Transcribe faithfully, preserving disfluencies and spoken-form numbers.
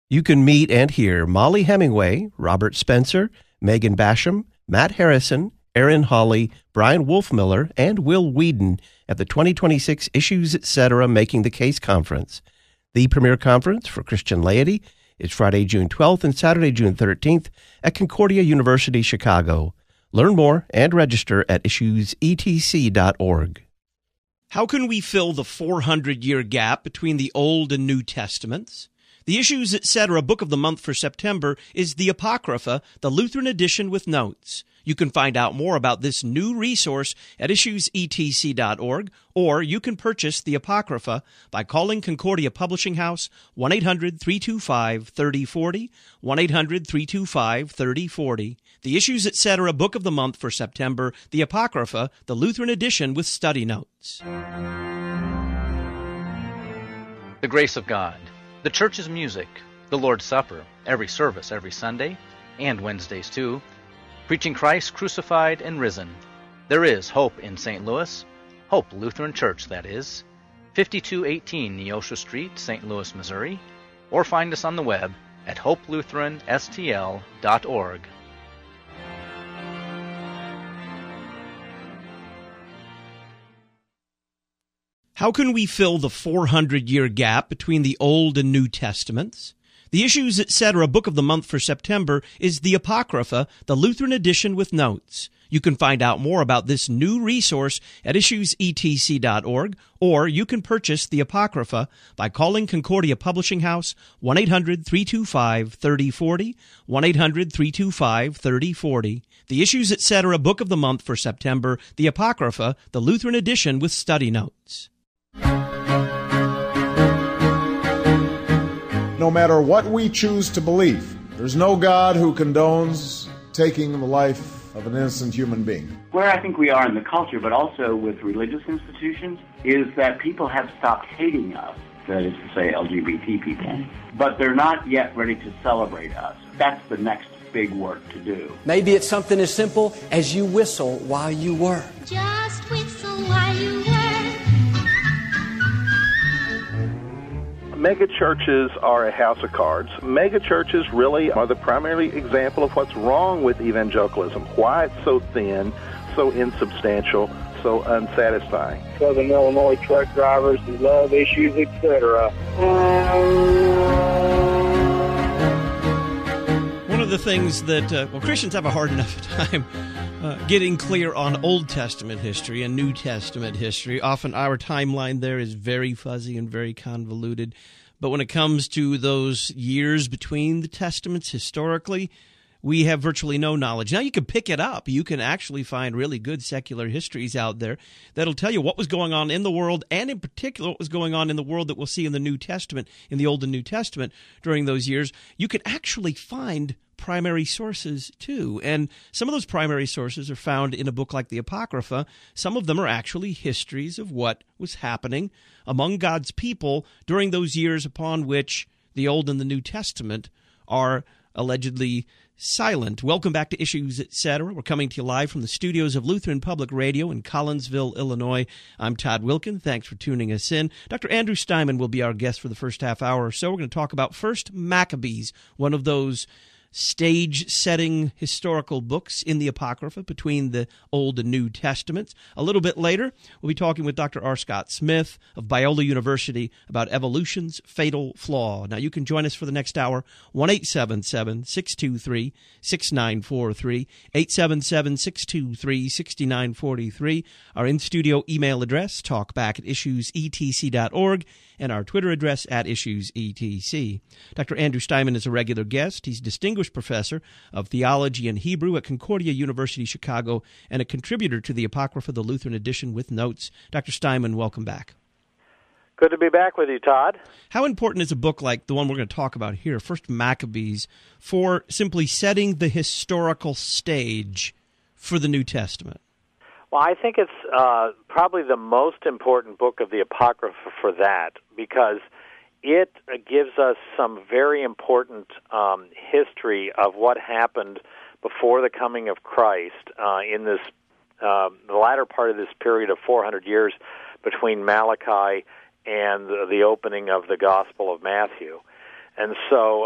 You can meet and hear Molly Hemingway, Robert Spencer, Megan Basham, Matt Harrison, Aaron Hawley, Brian Wolfmiller, and Will Whedon at the twenty twenty-six Issues Etc. Making the Case Conference. The premier conference for Christian laity is Friday, June twelfth and Saturday, June thirteenth at Concordia University, Chicago. Learn more and register at issues e t c dot org. How can we fill the four hundred year gap between the Old and New Testaments? The Issues Etc. Book of the Month for September is the Apocrypha, the Lutheran edition with notes. You can find out more about this new resource at issues e t c dot org, or you can purchase the Apocrypha by calling Concordia Publishing House one eight hundred three two five three oh four oh, one eight hundred three two five three oh four oh. The Issues Etc. Book of the Month for September, the Apocrypha, the Lutheran edition with study notes. The grace of God. The church's music. The Lord's Supper. Every service, every Sunday, and Wednesdays too. Preaching Christ crucified and risen. There is hope in Saint Louis. Hope Lutheran Church, that is. fifty-two eighteen Neosho Street, Saint Louis, Missouri. Or find us on the web at hope lutheran s t l dot org. How can we fill the four hundred year gap between the Old and New Testaments? The Issues Etc. Book of the Month for September is the Apocrypha, the Lutheran edition with notes. You can find out more about this new resource at issues e t c dot org, or you can purchase the Apocrypha by calling Concordia Publishing House one eight hundred three two five three oh four oh, one eight hundred three two five three oh four oh. The Issues Etc. Book of the Month for September, the Apocrypha, the Lutheran edition with study notes. No matter what we choose to believe, there's no God who condones taking the life of an innocent human being. Where I think we are in the culture, but also with religious institutions, is that people have stopped hating us, that is to say L G B T people, but they're not yet ready to celebrate us. That's the next big work to do. Maybe it's something as simple as you whistle while you work. Just whistle while you work. Mega churches are a house of cards. Mega churches really are the primary example of what's wrong with evangelicalism, why it's so thin, so insubstantial, so unsatisfying. Southern Illinois truck drivers who love Issues, et cetera. One of the things that, uh, well, Christians have a hard enough time uh, getting clear on Old Testament history and New Testament history. Often our timeline there is very fuzzy and very convoluted. But when it comes to those years between the Testaments historically, we have virtually no knowledge. Now, you can pick it up. You can actually find really good secular histories out there that'll tell you what was going on in the world, and in particular what was going on in the world that we'll see in the New Testament, in the Old and New Testament during those years. You can actually find primary sources, too. And some of those primary sources are found in a book like the Apocrypha. Some of them are actually histories of what was happening among God's people during those years upon which the Old and the New Testament are allegedly silent. Welcome back to Issues Etc. We're coming to you live from the studios of Lutheran Public Radio in Collinsville, Illinois. I'm Todd Wilkin. Thanks for tuning us in. Doctor Andrew Steinman will be our guest for the first half hour or so. We're going to talk about First Maccabees, one of those stage-setting historical books in the Apocrypha between the Old and New Testaments. A little bit later, we'll be talking with Doctor R. Scott Smith of Biola University about evolution's fatal flaw. Now, you can join us for the next hour, one eight seven seven, six two three, six nine four three, eight seven seven, six two three, six nine four three. Our in-studio email address, talkback at issues e t c dot org, and our Twitter address at issuesetc. Doctor Andrew Steinman is a regular guest. He's distinguished professor of theology and Hebrew at Concordia University, Chicago, and a contributor to the Apocrypha, the Lutheran edition with notes. Doctor Steinman, welcome back. Good to be back with you, Todd. How important is a book like the one we're going to talk about here, First Maccabees, for simply setting the historical stage for the New Testament? Well, I think it's uh, probably the most important book of the Apocrypha for that, because it gives us some very important um, history of what happened before the coming of Christ uh, in this uh, the latter part of this period of four hundred years between Malachi and the, the opening of the Gospel of Matthew. And so